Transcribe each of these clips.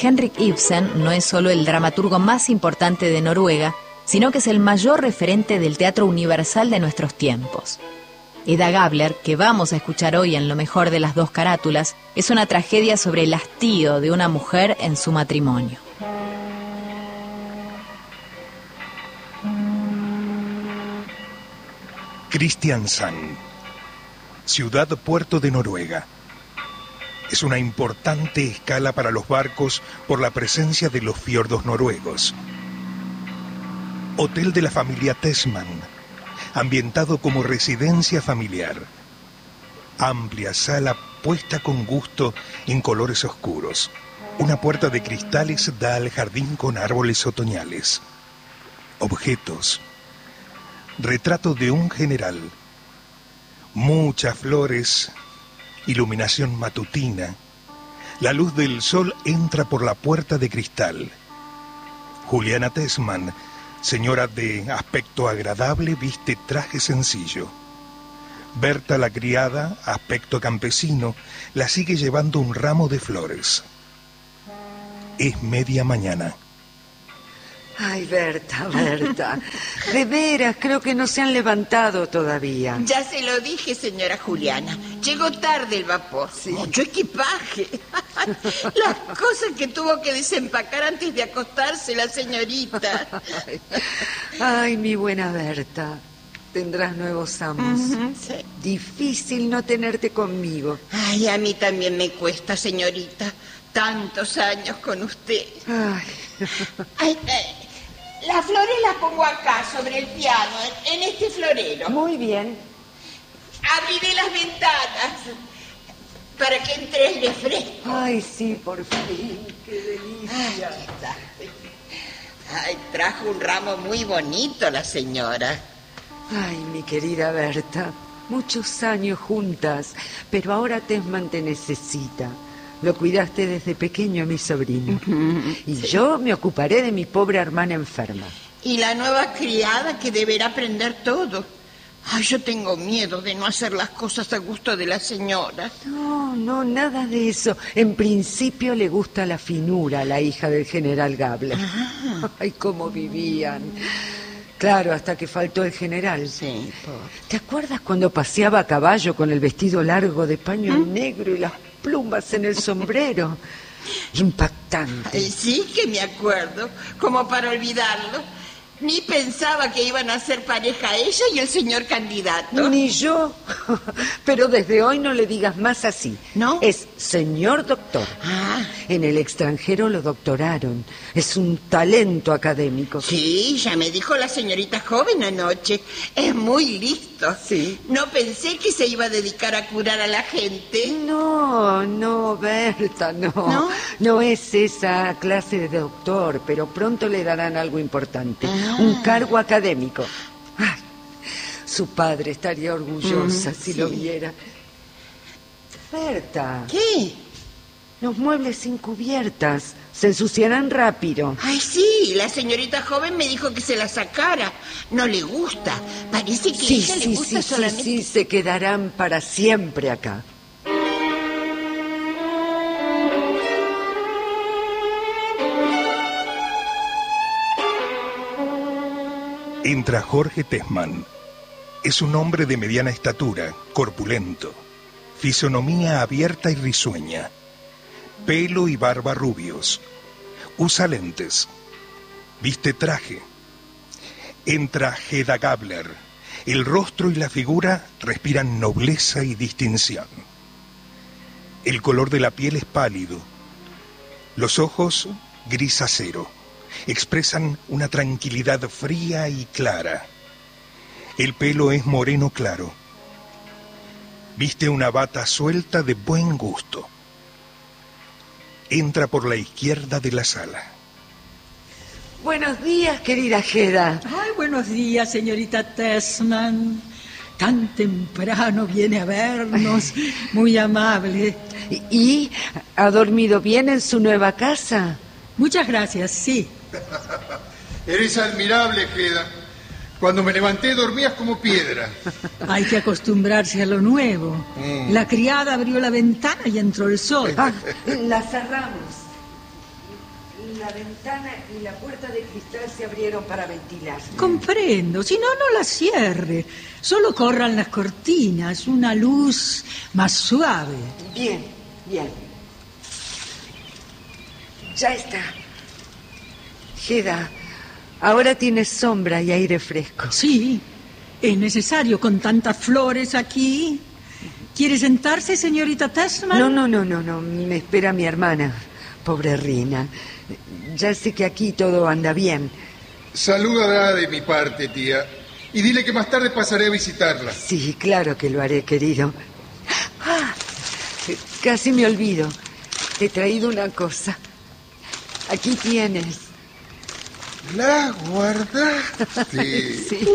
Henrik Ibsen no es solo el dramaturgo más importante de Noruega, sino que es el mayor referente del teatro universal de nuestros tiempos. Hedda Gabler, que vamos a escuchar hoy en Lo mejor de las dos carátulas, es una tragedia sobre el hastío de una mujer en su matrimonio. Kristiansand, ciudad-puerto de Noruega. Es una importante escala para los barcos por la presencia de los fiordos noruegos. Hotel de la familia Tesman, ambientado como residencia familiar. Amplia sala puesta con gusto en colores oscuros. Una puerta de cristales da al jardín con árboles otoñales. Objetos. Retrato de un general. Muchas flores. Iluminación matutina. La luz del sol entra por la puerta de cristal. Juliana Tesman, señora de aspecto agradable, viste traje sencillo. Berta, la criada, aspecto campesino, la sigue llevando un ramo de flores. Es media mañana. Ay, Berta, de veras, creo que no se han levantado todavía. Ya se lo dije, señora Juliana. Llegó tarde el vapor. Sí. Mucho equipaje. Las cosas que tuvo que desempacar antes de acostarse la señorita. Ay, mi buena Berta. Tendrás nuevos amos. Sí. Difícil no tenerte conmigo. Ay, a mí también me cuesta, señorita. Tantos años con usted. Ay, las flores las pongo acá, sobre el piano, en este florero. Muy bien. Abriré las ventanas para que entre aire fresco. Ay, sí, por fin. Qué delicia. Ay, trajo un ramo muy bonito la señora. Ay, mi querida Berta. Muchos años juntas, pero ahora Tesman te necesita. Lo cuidaste desde pequeño a mi sobrino. Y yo me ocuparé de mi pobre hermana enferma. Y la nueva criada que deberá aprender todo. Ay, yo tengo miedo de no hacer las cosas a gusto de la señora. No, nada de eso. En principio le gusta la finura a la hija del general Gabler. Ay, cómo vivían. Claro, hasta que faltó el general. Sí. ¿Te acuerdas cuando paseaba a caballo con el vestido largo de paño negro y las plumas en el sombrero? Impactante. Ay, sí que me acuerdo, como para olvidarlo. Ni pensaba que iban a ser pareja ella y el señor candidato. Ni yo. Pero desde hoy no le digas más así. ¿No? Es señor doctor. En el extranjero lo doctoraron. Es un talento académico. Sí, ya me dijo la señorita joven anoche. Es muy listo. Sí. No pensé que se iba a dedicar a curar a la gente. No, Berta, no. No es esa clase de doctor, pero pronto le darán algo importante. Un cargo académico. Ay, su padre estaría orgullosa si lo viera. Berta. ¿Qué? Los muebles sin cubiertas se ensuciarán rápido. Ay, sí, la señorita joven me dijo que se la sacara. No le gusta. Parece que a ella le gusta solamente. Sí, se quedarán para siempre acá. Entra Jorge Tesman. Es un hombre de mediana estatura, corpulento, fisonomía abierta y risueña, pelo y barba rubios, usa lentes, viste traje. Entra Hedda Gabler. El rostro y la figura respiran nobleza y distinción. El color de la piel es pálido, los ojos gris acero. Expresan una tranquilidad fría y clara. El pelo es moreno claro. Viste una bata suelta de buen gusto. Entra por la izquierda de la sala. Buenos días, querida Hedda. Ay, buenos días, señorita Tesman. Tan temprano viene a vernos. Muy amable. ¿Y ha dormido bien en su nueva casa? Muchas gracias, sí. Eres admirable, Hedda. Cuando me levanté dormías como piedra. Hay que acostumbrarse a lo nuevo. La criada abrió la ventana y entró el sol. La cerramos. La ventana y la puerta de cristal se abrieron para ventilar. Comprendo. Si no, no la cierre. Solo corran las cortinas, una luz más suave. Bien, bien. Ya está. Hedda, ahora tienes sombra y aire fresco. Sí, es necesario con tantas flores aquí. ¿Quiere sentarse, señorita Tessman? No. Me espera mi hermana. Pobre Rina. Ya sé que aquí todo anda bien. Salúdala de mi parte, tía. Y dile que más tarde pasaré a visitarla. Sí, claro que lo haré, querido. Casi me olvido. Te he traído una cosa. Aquí tienes. ¿La guardaste? Sí.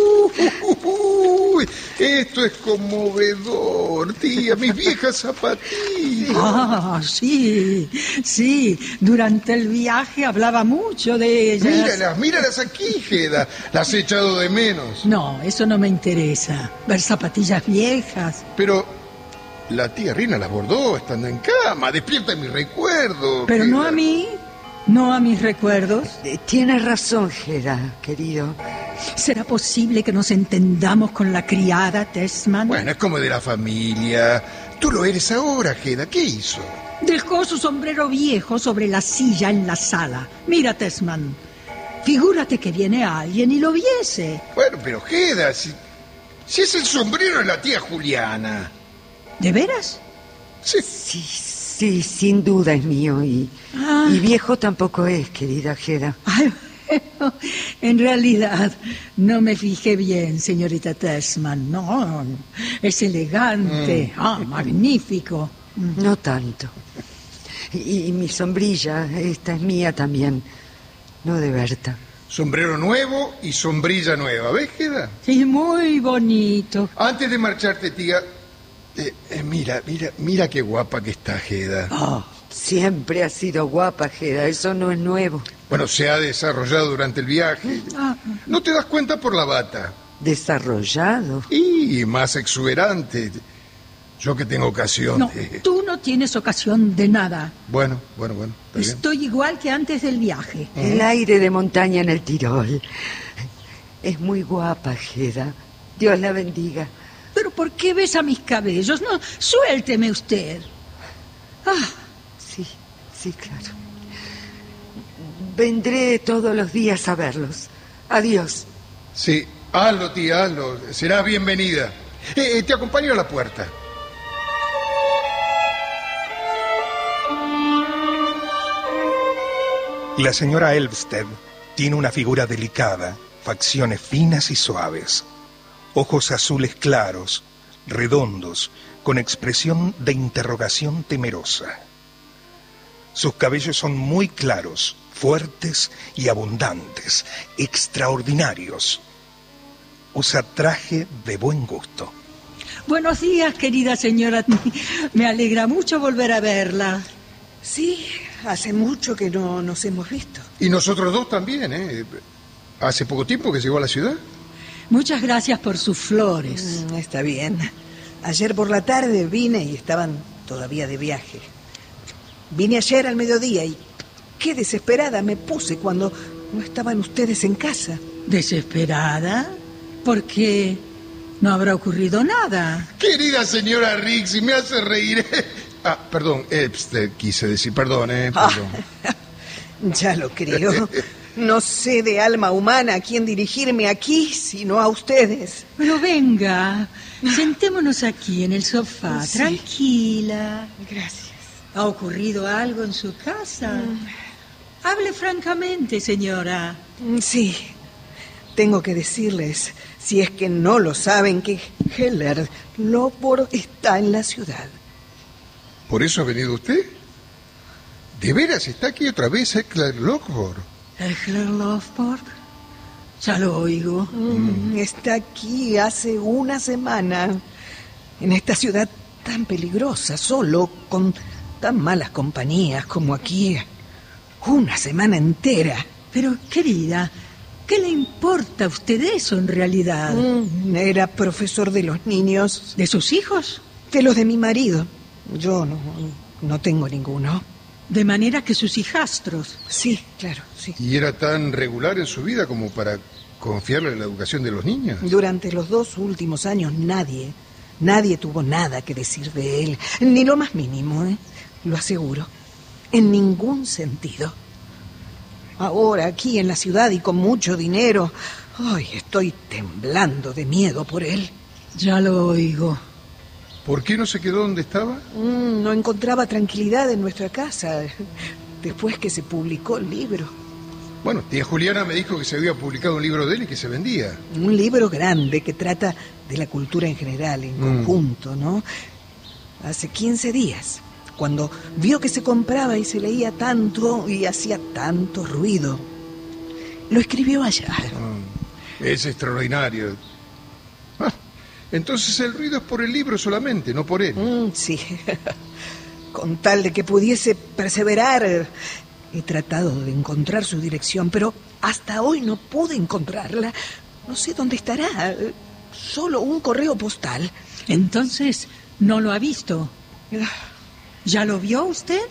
Esto es conmovedor, tía. Mis viejas zapatillas. Sí. Durante el viaje hablaba mucho de ellas. Míralas aquí, Hedda. Las he echado de menos. No, eso no me interesa. Ver zapatillas viejas. Pero la tía Rina las bordó estando en cama. Despierta mi recuerdo. Pero Hedda. no a mí. No a mis recuerdos. Tienes razón, Hedda, querido. ¿Será posible que nos entendamos con la criada, Tessman? Bueno, es como de la familia. Tú lo eres ahora, Hedda. ¿Qué hizo? Dejó su sombrero viejo sobre la silla en la sala. Mira, Tessman, figúrate que viene alguien y lo viese. Bueno, pero Hedda, si es el sombrero de la tía Juliana. ¿De veras? Sí, sin duda es mío y viejo tampoco es, querida Hedda. Ay, bueno, en realidad no me fijé bien, señorita Tessman. No, es elegante, magnífico. No tanto. Y mi sombrilla, esta es mía también, no de Berta. Sombrero nuevo y sombrilla nueva, ¿ves, Hedda? Sí, muy bonito. Antes de marcharte, tía, mira qué guapa que está Hedda. Siempre ha sido guapa, Hedda, eso no es nuevo. Bueno, se ha desarrollado durante el viaje. ¿No te das cuenta por la bata? ¿Desarrollado? Y más exuberante. Yo que tengo ocasión No, de... tú no tienes ocasión de nada. Bueno, está bien. Estoy igual que antes del viaje. El aire de montaña en el Tirol. Es muy guapa, Hedda. Dios la bendiga. ¿Pero por qué besa mis cabellos? No, suélteme usted. Sí, claro. Vendré todos los días a verlos. Adiós. Sí, hazlo, tía, hazlo. Serás bienvenida. Te acompaño a la puerta. La señora Elvsted tiene una figura delicada, facciones finas y suaves, ojos azules claros, redondos, con expresión de interrogación temerosa. Sus cabellos son muy claros, fuertes y abundantes, extraordinarios. Usa traje de buen gusto. Buenos días, querida señora. Me alegra mucho volver a verla. Sí, hace mucho que no nos hemos visto. Y nosotros dos también, ¿eh? ¿Hace poco tiempo que llegó a la ciudad? Muchas gracias por sus flores. Está bien. Ayer por la tarde vine y estaban todavía de viaje. Vine ayer al mediodía y qué desesperada me puse cuando no estaban ustedes en casa. ¿Desesperada? ¿Por qué? No habrá ocurrido nada. Querida señora Rixi, me hace reír. Perdón, quise decir, perdón. Ya lo creo. No sé de alma humana a quién dirigirme aquí, sino a ustedes. Pero venga, sentémonos aquí en el sofá, Sí. tranquila. Gracias. ¿Ha ocurrido algo en su casa? Hable francamente, señora. Sí, tengo que decirles, si es que no lo saben, que Heller Lovborg está en la ciudad. ¿Por eso ha venido usted? ¿De veras está aquí otra vez Heller Lovborg? ¿Heller Lovborg? Ya lo oigo. Está aquí hace una semana, en esta ciudad tan peligrosa, solo, con tan malas compañías como aquí. Una semana entera. Pero, querida, ¿qué le importa a usted eso en realidad? Era profesor de los niños. ¿De sus hijos? De los de mi marido. Yo no tengo ninguno. De manera que sus hijastros... Sí, claro, sí. ¿Y era tan regular en su vida como para confiarle en la educación de los niños? Durante los 2 últimos años nadie tuvo nada que decir de él, ni lo más mínimo, ¿eh? Lo aseguro. En ningún sentido. Ahora, aquí en la ciudad y con mucho dinero, ay, estoy temblando de miedo por él. Ya lo oigo. ¿Por qué no se quedó donde estaba? No encontraba tranquilidad en nuestra casa después que se publicó el libro. Bueno, tía Juliana me dijo que se había publicado un libro de él y que se vendía. Un libro grande que trata de la cultura en general, en conjunto, ¿no? Hace 15 días, cuando vio que se compraba y se leía tanto y hacía tanto ruido, lo escribió allá. Es extraordinario. Entonces el ruido es por el libro solamente, no por él. Sí, con tal de que pudiese perseverar. He tratado de encontrar su dirección, pero hasta hoy no pude encontrarla. No sé dónde estará. Solo un correo postal. Entonces, ¿no lo ha visto? ¿Ya lo vio usted?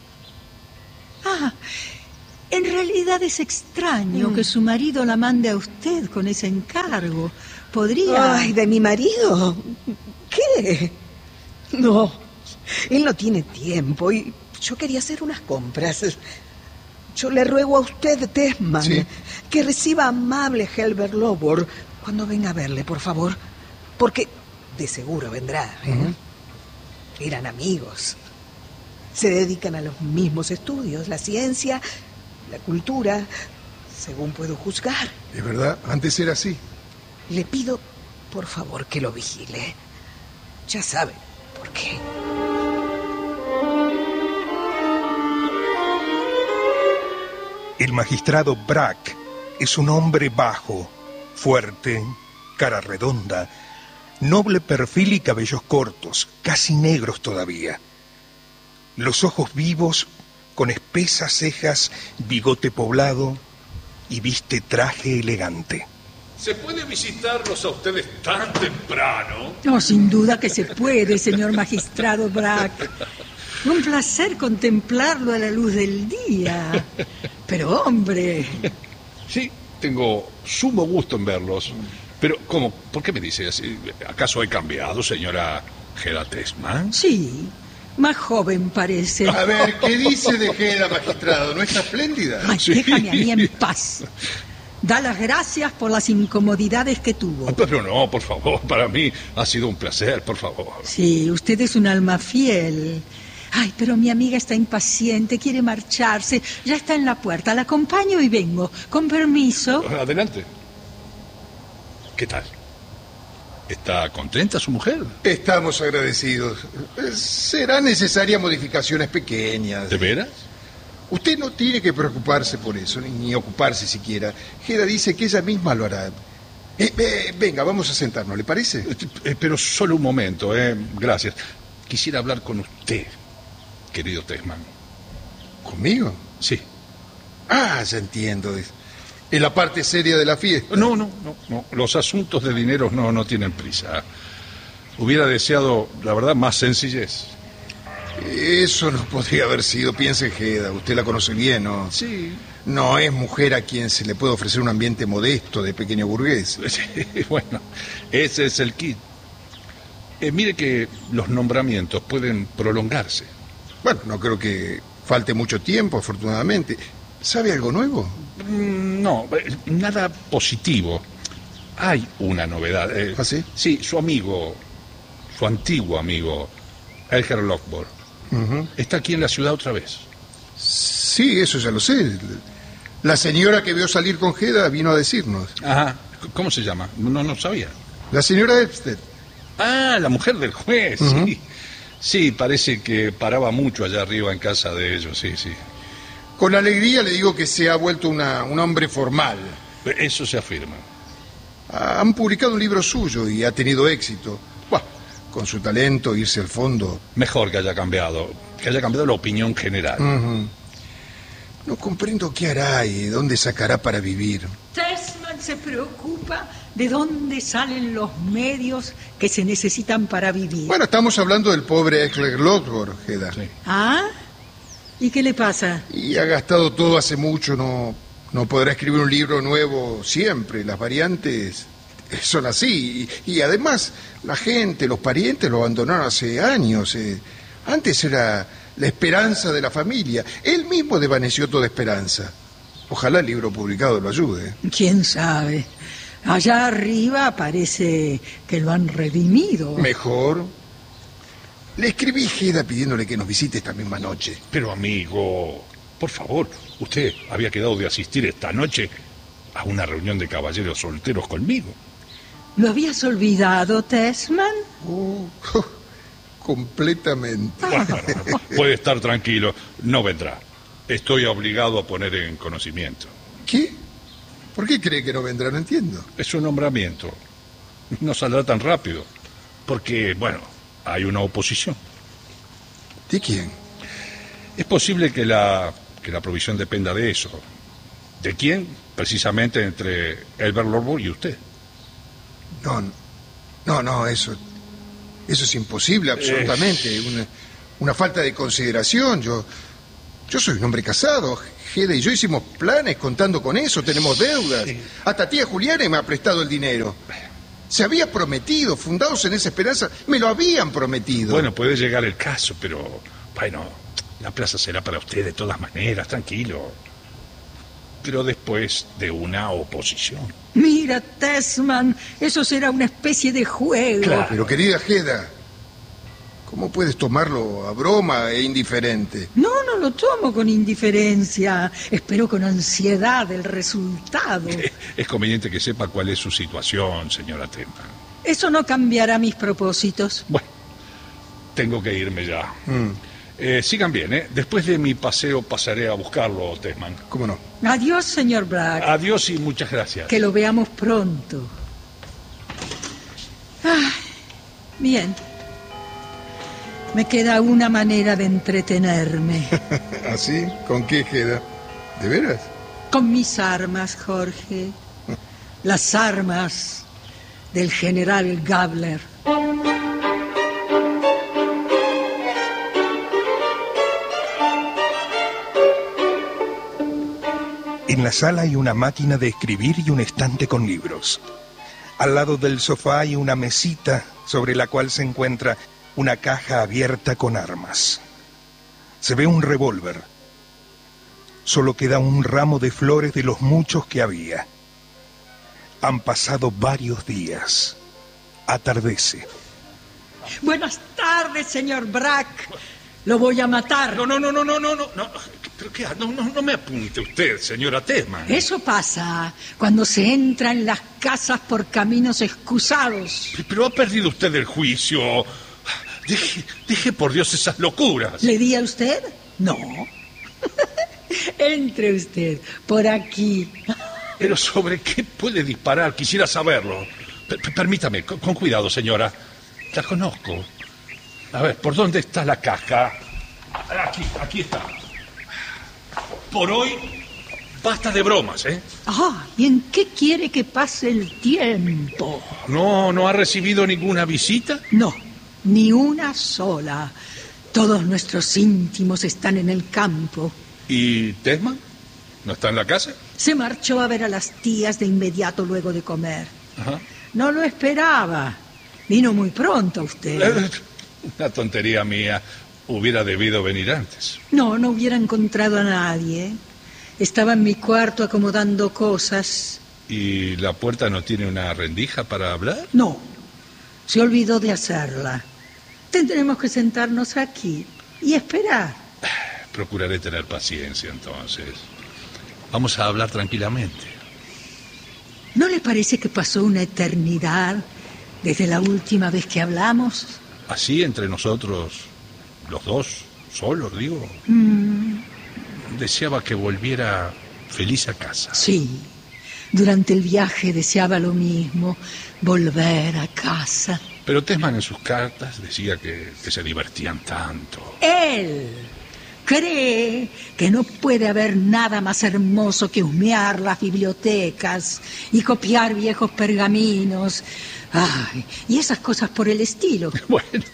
En realidad es extraño que su marido la mande a usted con ese encargo. ¿Podría...? Ay, ¿de mi marido? ¿Qué? No, él no tiene tiempo y yo quería hacer unas compras. Yo le ruego a usted, Tesman, ¿sí?, que reciba a amable Helbert Lovborg cuando venga a verle, por favor. Porque de seguro vendrá, ¿eh? Eran amigos. Se dedican a los mismos estudios, la ciencia, la cultura, según puedo juzgar. Es verdad, antes era así. Le pido, por favor, que lo vigile. Ya sabe por qué. El magistrado Brack es un hombre bajo, fuerte, cara redonda, noble perfil y cabellos cortos, casi negros todavía. Los ojos vivos, con espesas cejas, bigote poblado y viste traje elegante. ¿Se puede visitarlos a ustedes tan temprano? No, sin duda que se puede, señor magistrado Brack. Un placer contemplarlo a la luz del día. Pero, hombre... Sí, tengo sumo gusto en verlos. Pero, ¿cómo? ¿Por qué me dice así? ¿Acaso he cambiado, señora Hedda Tesman? Sí, más joven parece. A ver, ¿qué dice de Hedda, magistrado? ¿No está espléndida? Ay, Sí. déjame a mí en paz. Da las gracias por las incomodidades que tuvo. Pero no, por favor, para mí ha sido un placer, por favor. Sí, usted es un alma fiel. Ay, pero mi amiga está impaciente, quiere marcharse. Ya está en la puerta, la acompaño y vengo. Con permiso. Adelante. ¿Qué tal? ¿Está contenta su mujer? Estamos agradecidos. Serán necesarias modificaciones pequeñas. ¿De veras? Usted no tiene que preocuparse por eso, ni ocuparse siquiera. Hedda dice que ella misma lo hará. Venga, vamos a sentarnos, ¿le parece? Pero solo un momento, gracias. Quisiera hablar con usted, querido Tesman. ¿Conmigo? Sí. Ah, ya entiendo. Es la parte seria de la fiesta. No. Los asuntos de dinero no tienen prisa. Hubiera deseado, la verdad, más sencillez. Eso no podría haber sido, piense en Hedda, usted la conoce bien, ¿no? Sí. No es mujer a quien se le puede ofrecer un ambiente modesto de pequeño burgués. Sí, bueno, ese es el kit. Mire que los nombramientos pueden prolongarse. Bueno, no creo que falte mucho tiempo, afortunadamente. ¿Sabe algo nuevo? No, nada positivo. Hay una novedad. ¿Ah, sí? Sí, su antiguo amigo, Helbert Lovborg, está aquí en la ciudad otra vez. Sí, eso ya lo sé. La señora que vio salir con Hedda vino a decirnos. Ajá, ¿cómo se llama? No sabía. La señora Elfstedt. Ah, la mujer del juez, sí. Sí, parece que paraba mucho allá arriba en casa de ellos, sí. Con alegría le digo que se ha vuelto un hombre formal. Eso se afirma. Han publicado un libro suyo y ha tenido éxito. Bah, con su talento, irse al fondo. Mejor que haya cambiado la opinión general. No comprendo qué hará y dónde sacará para vivir. Tesman se preocupa de dónde salen los medios que se necesitan para vivir. Bueno, estamos hablando del pobre Helbert Lovborg, Hedda. Sí. ¿Ah? ¿Y qué le pasa? Y ha gastado todo hace mucho, no podrá escribir un libro nuevo siempre. Las variantes son así. Y además, la gente, los parientes lo abandonaron hace años. Antes era la esperanza de la familia. Él mismo desvaneció toda esperanza. Ojalá el libro publicado lo ayude. ¿Quién sabe? Allá arriba parece que lo han redimido. Mejor. Le escribí a Geda pidiéndole que nos visite esta misma noche. Pero amigo, por favor, usted había quedado de asistir esta noche a una reunión de caballeros solteros conmigo. ¿Lo habías olvidado, Tesman? Completamente. Bueno, puede estar tranquilo, no vendrá. Estoy obligado a poner en conocimiento. ¿Qué? ¿Por qué cree que no vendrá? No entiendo. Es un nombramiento. No saldrá tan rápido. Porque, bueno, hay una oposición. ¿De quién? Es posible que la provisión dependa de eso. ¿De quién? Precisamente entre Elbert Lorbord y usted. No, eso es imposible, absolutamente. Una falta de consideración. Yo soy un hombre casado. Geda y yo hicimos planes contando con eso. Tenemos deudas. Sí. Hasta tía Juliana me ha prestado el dinero. Se había prometido, fundados en esa esperanza, me lo habían prometido. Bueno, puede llegar el caso, pero bueno, la plaza será para usted de todas maneras, tranquilo. Pero después de una oposición. Mira, Tesman, eso será una especie de juego. Claro. Pero querida Geda, ¿cómo puedes tomarlo a broma e indiferente? No lo tomo con indiferencia. Espero con ansiedad el resultado. Es conveniente que sepa cuál es su situación, señora Tesman. Eso no cambiará mis propósitos. Bueno, tengo que irme ya. Sigan bien, ¿eh? Después de mi paseo pasaré a buscarlo, Tesman. ¿Cómo no? Adiós, señor Bragg. Adiós y muchas gracias. Que lo veamos pronto. Bien. Me queda una manera de entretenerme. ¿Así? ¿Con qué queda? ¿De veras? Con mis armas, Jorge. Las armas del general Gabler. En la sala hay una máquina de escribir y un estante con libros. Al lado del sofá hay una mesita sobre la cual se encuentra una caja abierta con armas. Se ve un revólver. Solo queda un ramo de flores de los muchos que había. Han pasado varios días. Atardece. Buenas tardes, señor Bragg. Lo voy a matar. No. ¿Pero qué? No me apunte usted, señora Tesman. Eso pasa cuando se entra en las casas por caminos excusados. Pero ha perdido usted el juicio. Deje por Dios esas locuras. ¿Le di a usted? No. Entre usted, por aquí. Pero ¿sobre qué puede disparar? Quisiera saberlo. Permítame, con cuidado, señora. La conozco. A ver, ¿por dónde está la caja? Aquí está. Por hoy, basta de bromas, ¿eh? ¿Y en qué quiere que pase el tiempo? ¿No ha recibido ninguna visita? No, ni una sola. Todos nuestros íntimos están en el campo. ¿Y Tesman? ¿No está en la casa? Se marchó a ver a las tías de inmediato luego de comer. Ajá. No lo esperaba. Vino muy pronto usted. Una tontería mía. Hubiera debido venir antes. No hubiera encontrado a nadie. Estaba en mi cuarto acomodando cosas. ¿Y la puerta no tiene una rendija para hablar? No, se olvidó de hacerla. Tendremos que sentarnos aquí y esperar. Procuraré tener paciencia, entonces. Vamos a hablar tranquilamente. ¿No le parece que pasó una eternidad desde la última vez que hablamos? Así, entre nosotros, los dos, solos, digo. Deseaba que volviera feliz a casa. Sí, durante el viaje deseaba lo mismo, volver a casa. Pero Tesman en sus cartas decía que se divertían tanto. Él cree que no puede haber nada más hermoso que husmear las bibliotecas y copiar viejos pergaminos. Y esas cosas por el estilo. Bueno,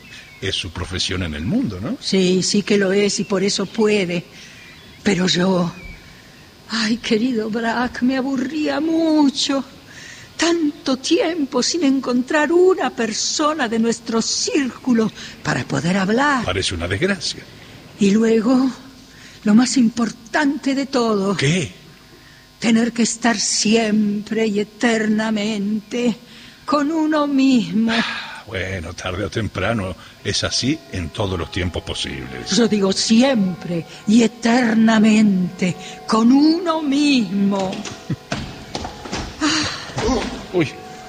es su profesión en el mundo, ¿no? Sí, sí que lo es y por eso puede. Pero yo... Ay, querido Brack, me aburría mucho. Tanto tiempo sin encontrar una persona de nuestro círculo para poder hablar. Parece una desgracia. Y luego, lo más importante de todo... ¿Qué? Tener que estar siempre y eternamente con uno mismo. Bueno, tarde o temprano es así en todos los tiempos posibles. Yo digo siempre y eternamente con uno mismo. Uy.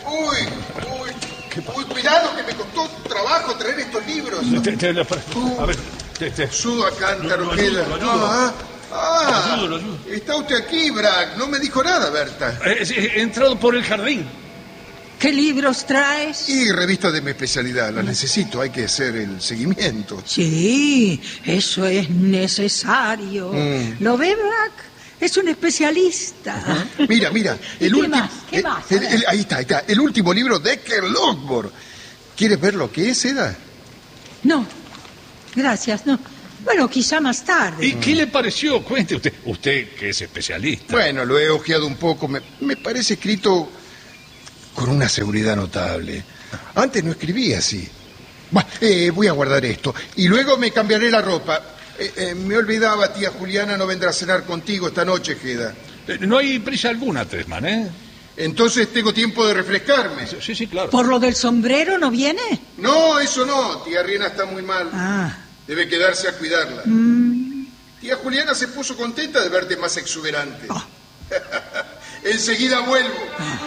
Uy, cuidado, que me costó trabajo traer estos libros. A ver, Sudo a cántaro, queda. Lo ayudo. Lo ayudo. Está usted aquí, Brack. No me dijo nada, Berta. He entrado por el jardín. ¿Qué libros traes? Y revista de mi especialidad. La necesito, hay que hacer el seguimiento. Sí, eso es necesario. ¿Lo ve, Brack? Es un especialista. Mira, el último... ¿Qué más? Ahí está. El último libro de Decker Lockborg. ¿Quieres ver lo que es, Eda? No, gracias, no. Bueno, quizá más tarde. ¿Y qué le pareció? Cuente usted. Usted que es especialista. Bueno, lo he ojeado un poco. Me parece escrito con una seguridad notable. Antes no escribía así. Voy a guardar esto. Y luego me cambiaré la ropa. Me olvidaba, tía Juliana no vendrá a cenar contigo esta noche, Geda. No hay prisa alguna, Tesman, ¿eh? Entonces tengo tiempo de refrescarme. Sí, claro. ¿Por lo del sombrero no viene? No, eso no. Tía Riena está muy mal. Ah. Debe quedarse a cuidarla. Tía Juliana se puso contenta de verte más exuberante. Oh. Enseguida vuelvo.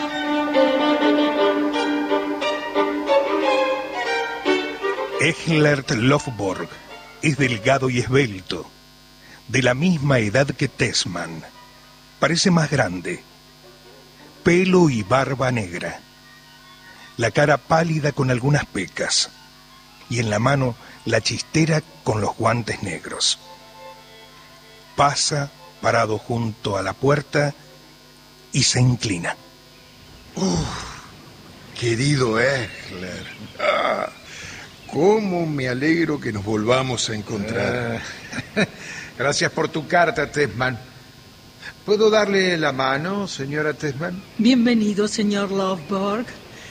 Ehlert Lofborg es delgado y esbelto, de la misma edad que Tesman. Parece más grande. Pelo y barba negra. La cara pálida con algunas pecas. Y en la mano la chistera con los guantes negros. Pasa parado junto a la puerta y se inclina. Querido Ehlert. Cómo me alegro que nos volvamos a encontrar. Gracias por tu carta, Tesman. ¿Puedo darle la mano, señora Tesman? Bienvenido, señor Lofborg.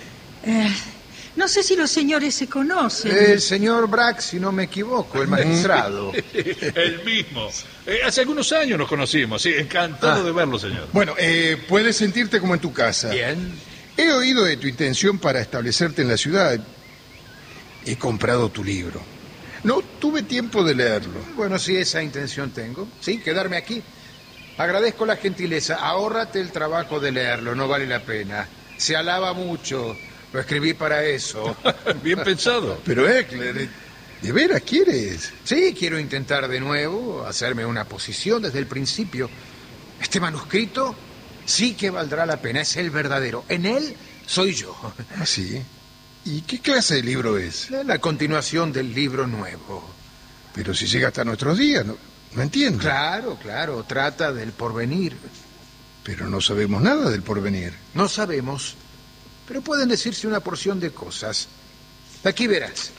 No sé si los señores se conocen. El señor Brack, si no me equivoco, el magistrado. El mismo. Hace algunos años nos conocimos, sí, encantado de verlo, señor. Bueno, puedes sentirte como en tu casa. Bien. He oído de tu intención para establecerte en la ciudad. He comprado tu libro. No tuve tiempo de leerlo. Bueno, si esa intención tengo. Sí, quedarme aquí. Agradezco la gentileza. Ahórrate el trabajo de leerlo, no vale la pena. Se alaba mucho. Lo escribí para eso. Bien pensado. Pero Ehlert, ¿de veras quieres? Sí, quiero intentar de nuevo, hacerme una posición desde el principio. Este manuscrito sí que valdrá la pena, es el verdadero. En él soy yo. ¿Ah, sí? ¿Y qué clase de libro es? La continuación del libro nuevo. Pero si llega hasta nuestros días, no entiendo. Claro, trata del porvenir. Pero no sabemos nada del porvenir. No sabemos, pero pueden decirse una porción de cosas. Aquí verás.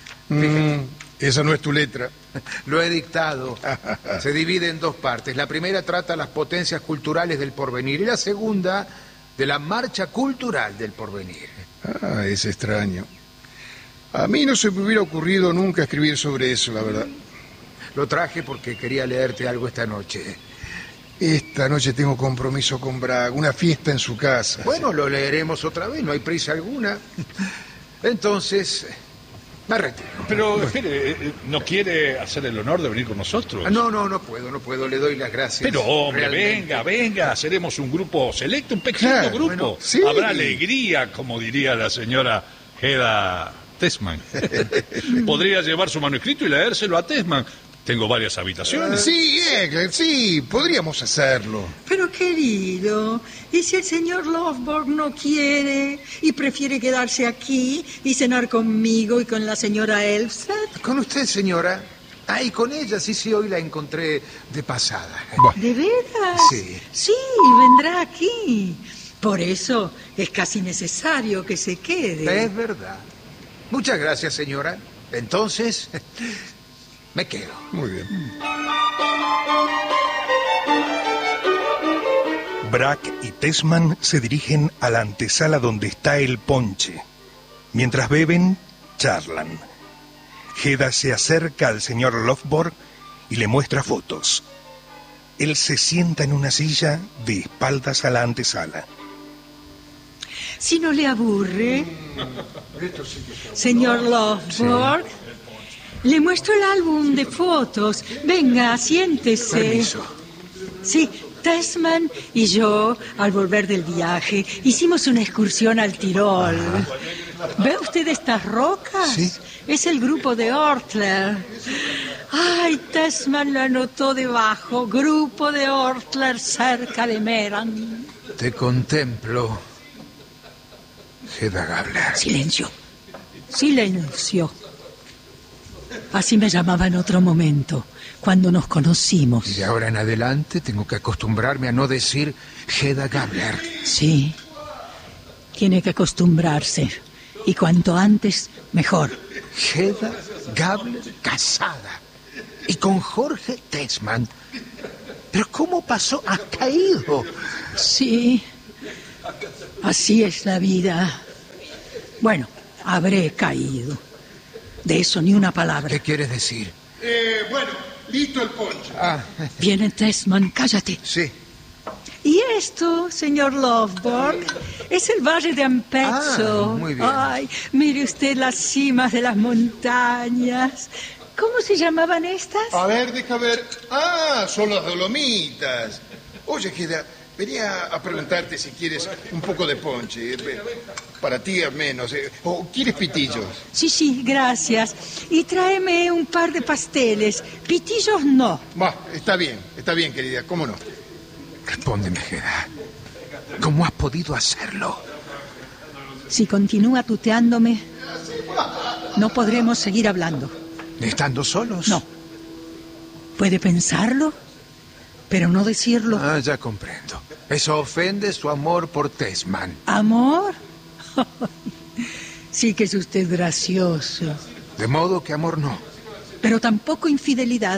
Esa no es tu letra. Lo he dictado. Se divide en dos partes. La primera trata las potencias culturales del porvenir y la segunda de la marcha cultural del porvenir. Es extraño. A mí no se me hubiera ocurrido nunca escribir sobre eso, la verdad. Lo traje porque quería leerte algo esta noche. Esta noche tengo compromiso con Brack, una fiesta en su casa. Bueno, lo leeremos otra vez, no hay prisa alguna. Entonces, me retiro. Pero, espere, ¿no quiere hacer el honor de venir con nosotros? No puedo, le doy las gracias. Pero, hombre, realmente. venga, seremos un grupo selecto, un pequeño grupo. Bueno, sí. Habrá alegría, como diría la señora Geda Tesman. Podría llevar su manuscrito y leérselo a Tesman. Tengo varias habitaciones. Sí, Ehlert, sí, podríamos hacerlo. Pero querido, ¿y si el señor Lofborg no quiere y prefiere quedarse aquí y cenar conmigo y con la señora Elfseth? ¿Con usted, señora? Y con ella, sí, hoy la encontré de pasada. ¿De veras? Sí. Sí, vendrá aquí. Por eso es casi necesario que se quede. Es verdad. Muchas gracias, señora. Entonces, me quedo. Muy bien. Brack y Tesman se dirigen a la antesala donde está el ponche. Mientras beben, charlan. Hedda se acerca al señor Lovborg y le muestra fotos. Él se sienta en una silla de espaldas a la antesala. Si no le aburre, señor Lovborg, le muestro el álbum de fotos. Venga, siéntese. Permiso. Sí, Tesman y yo, al volver del viaje, hicimos una excursión al Tirol. ¿Ve usted estas rocas? Sí. Es el grupo de Ortler. Ay, Tesman lo anotó debajo. Grupo de Ortler cerca de Meran. Te contemplo, Hedda Gabler. Silencio. Silencio. Así me llamaba en otro momento, cuando nos conocimos. Y de ahora en adelante tengo que acostumbrarme a no decir Hedda Gabler. Sí. Tiene que acostumbrarse. Y cuanto antes, mejor. Hedda Gabler casada. Y con Jorge Tesman. ¿Pero cómo pasó? Ha caído. Sí. Así es la vida. Bueno, habré caído. De eso ni una palabra. ¿Qué quieres decir? Bueno, listo el ponche. Viene Tesman, cállate. Sí. Y esto, señor Lovborg, es el valle de Ampezzo. Muy bien. Ay, mire usted las cimas de las montañas. ¿Cómo se llamaban estas? A ver, deja ver. Son las Dolomitas. Oye, Hedda, venía a preguntarte si quieres un poco de ponche. Para ti al menos. ¿O quieres pitillos? Sí, gracias. Y tráeme un par de pasteles. Pitillos no. Está bien, querida, cómo no. Respóndeme, Hedda. ¿Cómo has podido hacerlo? Si continúa tuteándome, no podremos seguir hablando. ¿Estando solos? No. Puede pensarlo, pero no decirlo. Ya comprendo. Eso ofende su amor por Tesman. ¿Amor? Sí que es usted gracioso. De modo que amor no. Pero tampoco infidelidad.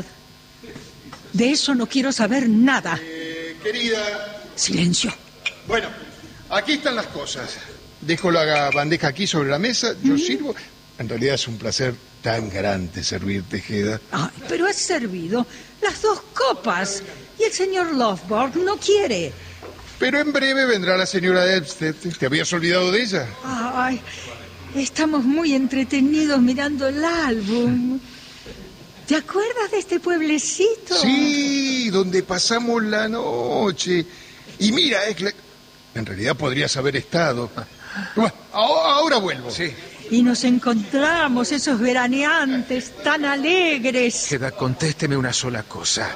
De eso no quiero saber nada. Querida. Silencio. Bueno, aquí están las cosas. Dejo la bandeja aquí sobre la mesa, yo sirvo. En realidad es un placer tan grande servirte, Hedda. Ay, pero has servido las 2 copas y el señor Lovborg no quiere. Pero en breve vendrá la señora Elvstedt. ¿Te habías olvidado de ella? Ay, estamos muy entretenidos mirando el álbum. ¿Te acuerdas de este pueblecito? Sí, donde pasamos la noche. Y mira, en realidad podrías haber estado. Bueno, ahora vuelvo. Sí. Y nos encontramos, esos veraneantes tan alegres. Hedda, contésteme una sola cosa.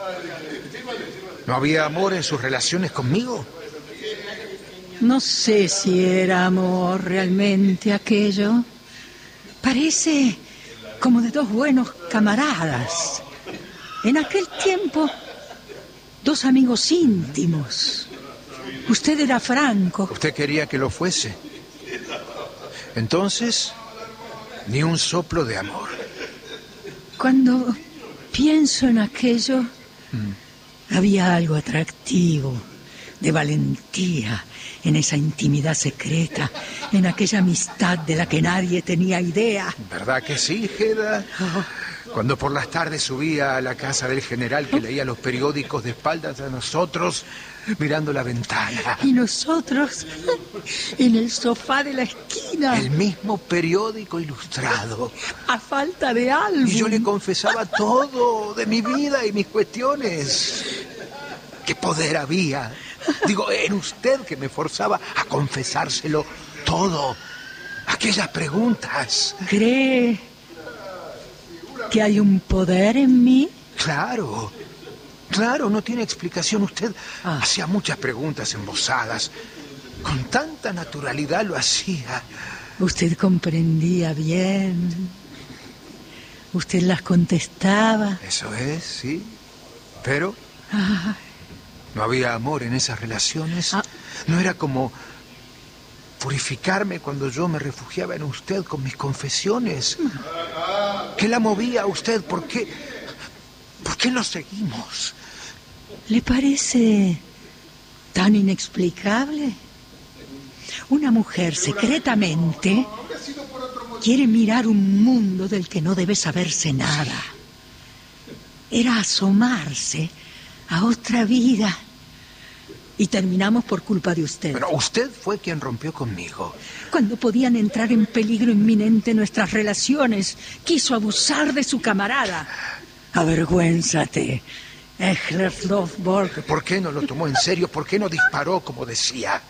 ¿No había amor en sus relaciones conmigo? No sé si era amor realmente aquello. Parece como de 2 buenos camaradas. En aquel tiempo, 2 amigos íntimos. Usted era franco. Usted quería que lo fuese. Entonces, ni un soplo de amor. Cuando pienso en aquello, había algo atractivo, de valentía, en esa intimidad secreta, en aquella amistad de la que nadie tenía idea. ¿Verdad que sí, Hedda? Cuando por las tardes subía a la casa del general que leía los periódicos de espaldas a nosotros, mirando la ventana. Y nosotros, en el sofá de la esquina. El mismo periódico ilustrado. A falta de álbum. Y yo le confesaba todo de mi vida y mis cuestiones. ¿Qué poder había? Digo, era usted que me forzaba a confesárselo todo. Aquellas preguntas. ¿Cree que hay un poder en mí? Claro, no tiene explicación. Usted hacía muchas preguntas embozadas. Con tanta naturalidad lo hacía. Usted comprendía bien. Usted las contestaba. Eso es, sí. Pero no había amor en esas relaciones. No era como purificarme cuando yo me refugiaba en usted con mis confesiones. ¿Qué la movía a usted? ¿Por qué nos seguimos? ¿Le parece tan inexplicable? Una mujer secretamente quiere mirar un mundo del que no debe saberse nada. Era asomarse a otra vida. Y terminamos por culpa de usted. Pero usted fue quien rompió conmigo. Cuando podían entrar en peligro inminente nuestras relaciones, quiso abusar de su camarada. Avergüénzate, Ehlers Lovborg. ¿Por qué no lo tomó en serio? ¿Por qué no disparó como decía?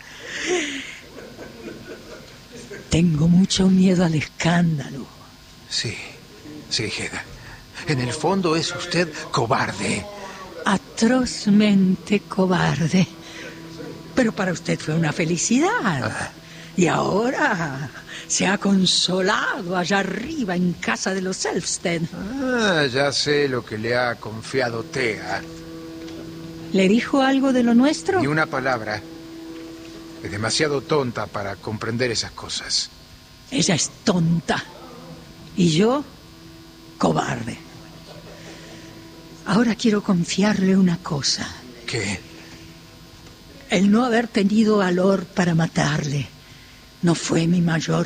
Tengo mucho miedo al escándalo. Sí, Hedda. En el fondo es usted cobarde. Atrozmente cobarde. Pero para usted fue una felicidad. Y ahora se ha consolado allá arriba en casa de los Elfsted. Ya sé lo que le ha confiado Thea. ¿Le dijo algo de lo nuestro? Ni una palabra. Es demasiado tonta para comprender esas cosas. Ella es tonta. Y yo, cobarde. Ahora quiero confiarle una cosa. ¿Qué? El no haber tenido valor para matarle no fue mi mayor